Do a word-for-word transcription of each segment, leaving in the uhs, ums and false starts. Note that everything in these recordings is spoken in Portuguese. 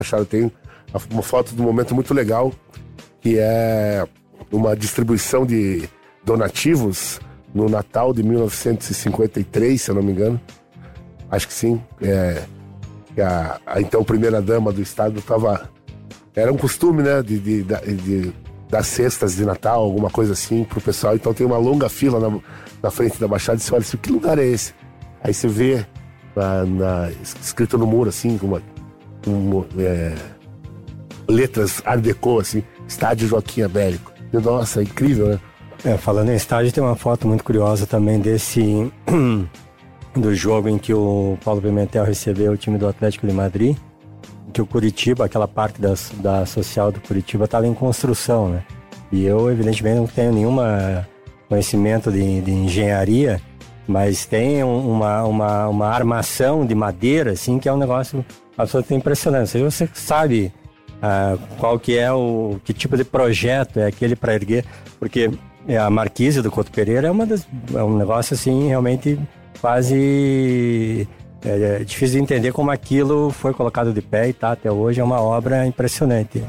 Baixada. Tem uma foto de um momento muito legal, que é uma distribuição de donativos no Natal de mil novecentos e cinquenta e três, se eu não me engano. Acho que sim. É, a, a então primeira-dama do estado estava... Era um costume, né, de, de, de, de dar cestas de Natal, alguma coisa assim, pro pessoal. Então tem uma longa fila na, na frente da Baixada e você olha assim, que lugar é esse? Aí você vê na, na, escrito no muro, assim, com uma, com, é, letras Art Deco, assim, Estádio Joaquim Américo. E, nossa, é incrível, né? É, falando em estádio, tem uma foto muito curiosa também desse... do jogo em que o Paulo Pimentel recebeu o time do Atlético de Madrid, que o Curitiba, aquela parte da, da social do Curitiba estava em construção, né? E eu, evidentemente, não tenho nenhum conhecimento de, de engenharia, mas tem uma, uma, uma armação de madeira, assim, que é um negócio absolutamente impressionante. Se você sabe ah, qual que é o... que tipo de projeto é aquele para erguer, porque a Marquise do Couto Pereira é, uma das, é um negócio, assim, realmente quase... É, é difícil de entender como aquilo foi colocado de pé e tá até hoje. É uma obra impressionante.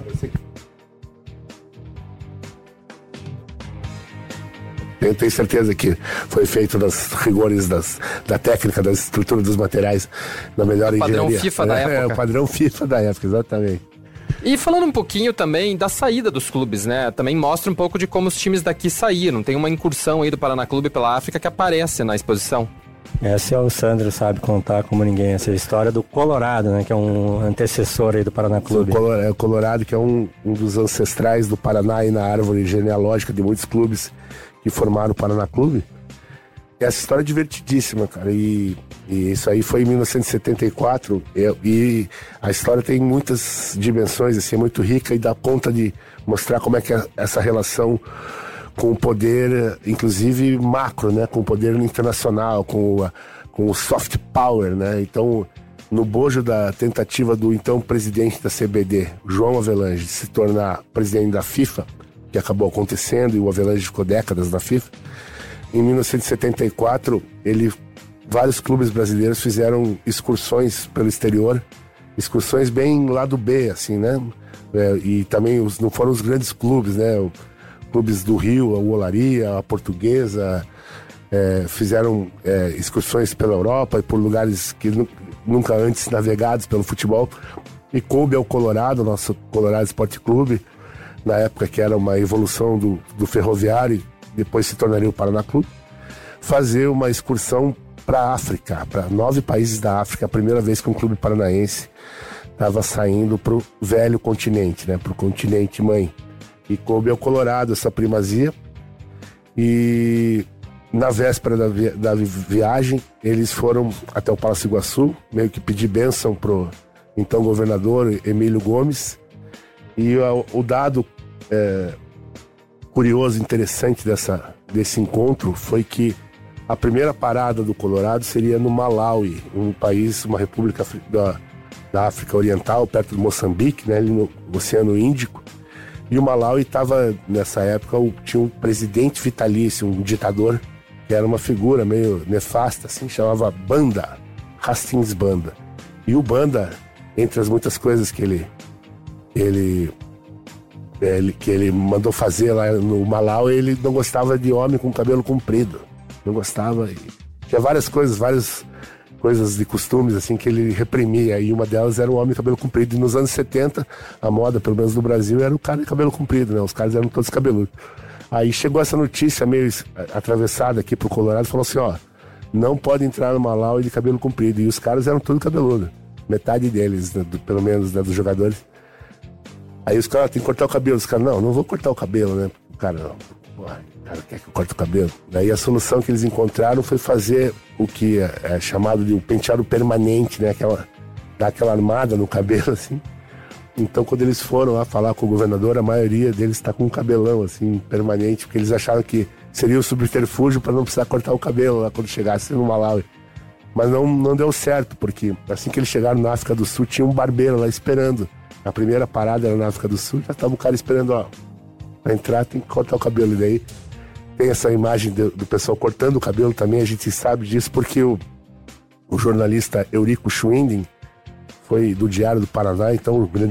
Eu tenho certeza que foi feito nos rigores das, da técnica, da estrutura dos materiais, na melhor engenharia. Padrão FIFA da época. É, o padrão FIFA da época, exatamente. E falando um pouquinho também da saída dos clubes, né? Também mostra um pouco de como os times daqui saíram. Tem uma incursão aí do Paraná Clube pela África que aparece na exposição. Essa é o Sandro sabe contar como ninguém, essa história do Colorado, né, que é um antecessor aí do Paraná Clube. O, o Colorado, que é um, um dos ancestrais do Paraná e na árvore genealógica de muitos clubes que formaram o Paraná Clube. Essa história é divertidíssima, cara, e, e isso aí foi em mil novecentos e setenta e quatro, e, e a história tem muitas dimensões, assim, é muito rica e dá conta de mostrar como é que é essa relação com o poder, inclusive macro, né, com o poder internacional, com o, com o soft power, né? Então, no bojo da tentativa do então presidente da C B D, João Avelange, de se tornar presidente da FIFA, que acabou acontecendo, e o Avelange ficou décadas na FIFA, em mil novecentos e setenta e quatro, ele, vários clubes brasileiros fizeram excursões pelo exterior, excursões bem lado B, assim, né? É, e também os, não foram os grandes clubes, né? O, clubes do Rio, a Olaria, a Portuguesa, é, fizeram é, excursões pela Europa e por lugares que nu- nunca antes navegados pelo futebol. E coube ao Colorado, nosso Colorado Esporte Clube, na época que era uma evolução do, do ferroviário, depois se tornaria o Paraná Clube, fazer uma excursão para a África, para nove países da África, a primeira vez que um clube paranaense estava saindo para o velho continente, né, para o continente mãe. E coube ao Colorado essa primazia. E na véspera da, vi- da viagem, eles foram até o Palácio Iguaçu, meio que pedir bênção pro então governador Emílio Gomes. E o, o dado é, curioso, interessante dessa, desse encontro foi que a primeira parada do Colorado seria no Malawi, um país, uma república da, da África Oriental, perto de Moçambique, né, ali no Oceano Índico. E o Malawi estava, nessa época, tinha um presidente vitalício, um ditador, que era uma figura meio nefasta, assim, chamava Banda, Hastings Banda. E o Banda, entre as muitas coisas que ele, ele, ele, que ele mandou fazer lá no Malawi, ele não gostava de homem com cabelo comprido. Não gostava. E tinha várias coisas, várias coisas de costumes assim que ele reprimia, e uma delas era o homem de cabelo comprido. E nos anos setenta, a moda, pelo menos no Brasil, era o cara de cabelo comprido, né? Os caras eram todos cabeludos. Aí chegou essa notícia meio atravessada aqui pro Colorado, falou assim, ó, não pode entrar no Malawi de cabelo comprido. E os caras eram todos cabeludos, metade deles, né, do, pelo menos, né, dos jogadores. Aí os caras, tem que cortar o cabelo. Os caras, não, não vou cortar o cabelo, né? O cara, não, porra, o cara quer que eu corte o cabelo. Daí a solução que eles encontraram foi fazer o que é, é chamado de um penteado permanente, né? Aquela, dar aquela armada no cabelo, assim. Então, quando eles foram lá falar com o governador, a maioria deles está com um cabelão, assim, permanente, porque eles acharam que seria o subterfúgio para não precisar cortar o cabelo lá quando chegasse no Malawi. Mas não, não deu certo, porque assim que eles chegaram na África do Sul, tinha um barbeiro lá esperando. A primeira parada era na África do Sul, já estava o cara esperando, ó, para entrar tem que cortar o cabelo. E daí tem essa imagem do, do pessoal cortando o cabelo também, a gente sabe disso, porque o, o jornalista Eurico Schwinding foi do Diário do Paraná, então o grande